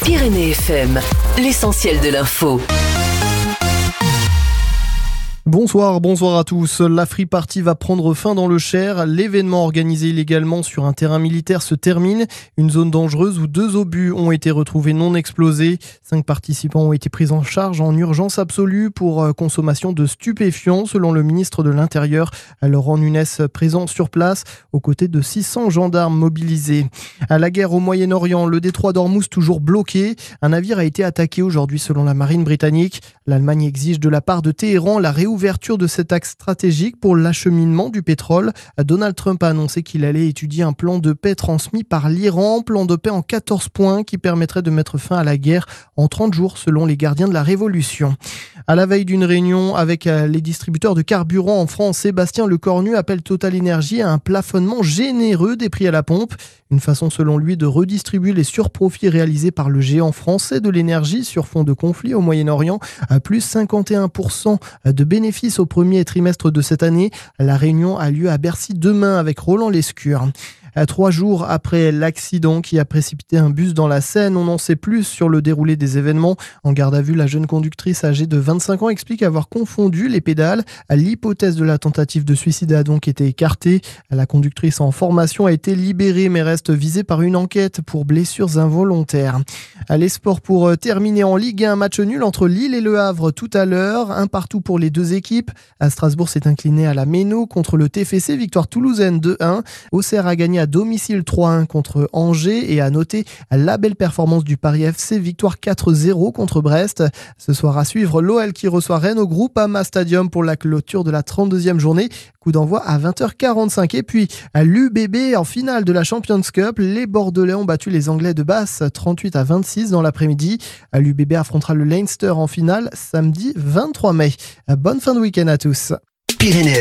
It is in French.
Pyrénées FM, l'essentiel de l'info. Bonsoir à tous. La Free Party va prendre fin dans le Cher. L'événement organisé illégalement sur un terrain militaire se termine. Une zone dangereuse où 2 obus ont été retrouvés non explosés. 5 participants ont été pris en charge en urgence absolue pour consommation de stupéfiants, selon le ministre de l'Intérieur, Laurent Nunez, présent sur place, aux côtés de 600 gendarmes mobilisés. À la guerre au Moyen-Orient, le détroit d'Ormuz toujours bloqué. Un navire a été attaqué aujourd'hui selon la marine britannique. L'Allemagne exige de la part de Téhéran la réouverture de cet axe stratégique pour l'acheminement du pétrole. Donald Trump a annoncé qu'il allait étudier un plan de paix transmis par l'Iran, plan de paix en 14 points qui permettrait de mettre fin à la guerre en 30 jours selon les gardiens de la Révolution. À la veille d'une réunion avec les distributeurs de carburant en France, Sébastien Lecornu appelle Total Energy à un plafonnement généreux des prix à la pompe. Une façon selon lui de redistribuer les surprofits réalisés par le géant français de l'énergie sur fond de conflit au Moyen-Orient, à plus 51% de bénéfices au premier trimestre de cette année. La réunion a lieu à Bercy demain avec Roland Lescure. 3 jours après l'accident qui a précipité un bus dans la Seine, on en sait plus sur le déroulé des événements. En garde à vue, la jeune conductrice âgée de 25 ans explique avoir confondu les pédales. L'hypothèse de la tentative de suicide a donc été écartée. La conductrice en formation a été libérée mais reste visée par une enquête pour blessures involontaires. Les sports pour terminer en Ligue 1, match nul entre Lille et Le Havre tout à l'heure. 1-1 pour les 2 équipes. Strasbourg s'est incliné à la Méno contre le TFC, victoire toulousaine 2-1. Auxerre a gagné à domicile 3-1 contre Angers et à noter la belle performance du Paris FC, victoire 4-0 contre Brest. Ce soir à suivre, l'OL qui reçoit Rennes au Groupama Stadium pour la clôture de la 32e journée. Coup d'envoi à 20h45. Et puis à l'UBB en finale de la Champions Cup, les Bordelais ont battu les Anglais de Basse 38-26 dans l'après-midi. L'UBB affrontera le Leinster en finale samedi 23 mai. Bonne fin de week-end à tous. Pyrénées